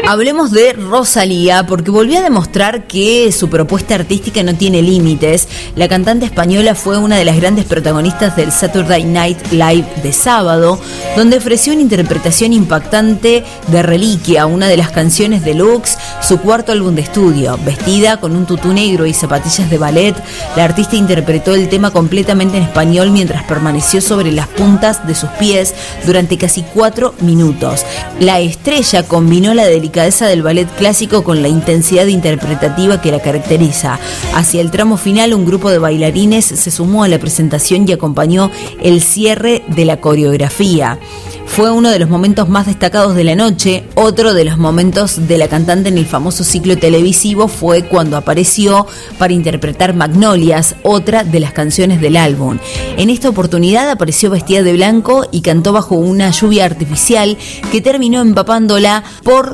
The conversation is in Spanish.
Hablemos de Rosalía, porque volvió a demostrar que su propuesta artística no tiene límites. La cantante española fue una de las grandes protagonistas del Saturday Night Live de sábado, donde ofreció una interpretación impactante de Reliquia, una de las canciones deluxe, su cuarto álbum de estudio. Vestida con un tutú negro y zapatillas de ballet, la artista interpretó el tema completamente en español mientras permaneció sobre las puntas de sus pies durante casi 4 minutos. La estrella combinó la delicadeza del ballet clásico con la intensidad interpretativa que la caracteriza. Hacia el tramo final, un grupo de bailarines se sumó a la presentación y acompañó el cierre de la coreografía. Fue uno de los momentos más destacados de la noche. Otro de los momentos de la cantante en el famoso ciclo televisivo fue cuando apareció para interpretar Magnolias, otra de las canciones del álbum. En esta oportunidad apareció vestida de blanco y cantó bajo una lluvia artificial que terminó empapándola por